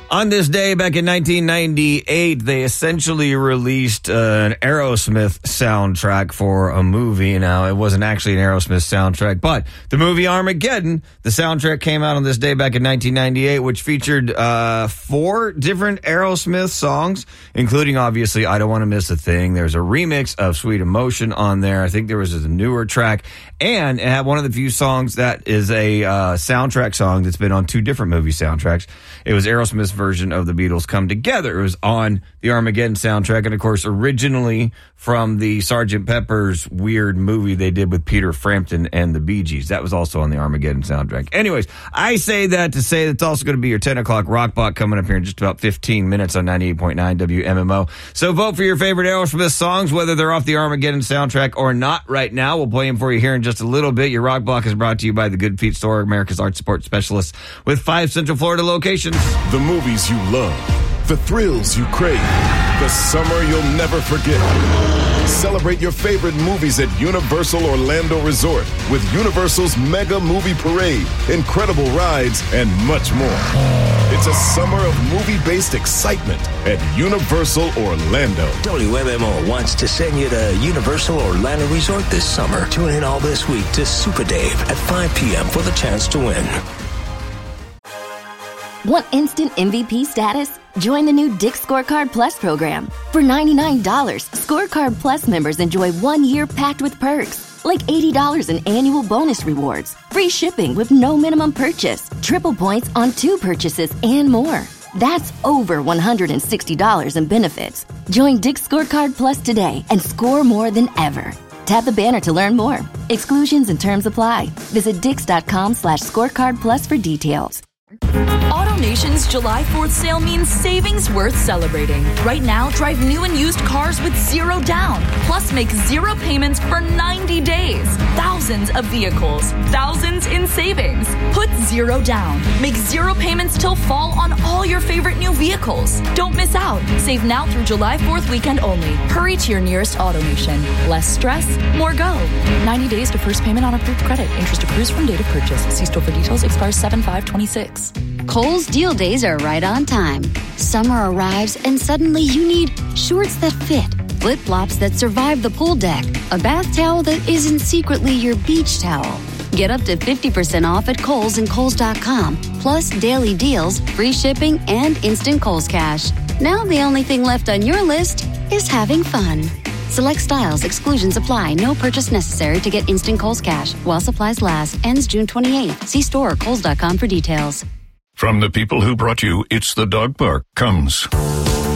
On this day, back in 1998, they essentially released an Aerosmith soundtrack for a movie. Now, it wasn't actually an Aerosmith soundtrack, but the movie Armageddon, the soundtrack came out on this day back in 1998, which featured 4 different Aerosmith songs, including, obviously, I Don't Want to Miss a Thing. There's a remix of Sweet Emotion on there. I think there was a newer track, and it had one of the few songs that is a soundtrack song that's been on 2 different movie soundtracks. It was Aerosmith's version of the Beatles' Come Together. It was on the Armageddon soundtrack, and of course, originally from the Sgt. Pepper's weird movie they did with Peter Frampton and the Bee Gees. That was also on the Armageddon soundtrack. Anyways, I say that to say it's also going to be your 10 o'clock rock block coming up here in just about 15 minutes on 98.9 WMMO. So vote for your favorite Aerosmith songs, whether they're off the Armageddon soundtrack or not right now. We'll play them for you here in just a little bit. Your rock block is brought to you by the Good Feet Store, America's art support specialist with 5 Central Florida locations. The movies you love, the thrills you crave, the summer you'll never forget. Celebrate your favorite movies at Universal Orlando Resort with Universal's Mega Movie Parade, incredible rides, and much more. It's a summer of movie-based excitement at Universal Orlando. WMMO wants to send you to Universal Orlando Resort this summer. Tune in all this week to Super Dave at 5 p.m. for the chance to win. Want instant MVP status? Join the new Dick's Scorecard Plus program. For $99, Scorecard Plus members enjoy 1 year packed with perks, like $80 in annual bonus rewards, free shipping with no minimum purchase, triple points on 2 purchases, and more. That's over $160 in benefits. Join Dick's Scorecard Plus today and score more than ever. Tap the banner to learn more. Exclusions and terms apply. Visit dix.com/scorecard plus for details. AutoNation's July 4th sale means savings worth celebrating. Right now, drive new and used cars with 0 down. Plus, make 0 payments for 90 days. Thousands of vehicles. Thousands in savings. Put 0 down. Make 0 payments till fall on all your favorite new vehicles. Don't miss out. Save now through July 4th weekend only. Hurry to your nearest AutoNation. Less stress, more go. 90 days to first payment on approved credit. Interest accrues from date of purchase. See store for details. Expires 7/5/26. Kohl's deal days are right on time. Summer arrives and suddenly you need shorts that fit, flip-flops that survive the pool deck, a bath towel that isn't secretly your beach towel. Get up to 50% off at Kohl's and Kohl's.com, plus daily deals, free shipping, and instant Kohl's Cash. Now the only thing left on your list is having fun. Select styles, exclusions apply. No purchase necessary to get instant Kohl's Cash. While supplies last. Ends June 28th. See store or Kohl's.com for details. From the people who brought you It's the Dog Park comes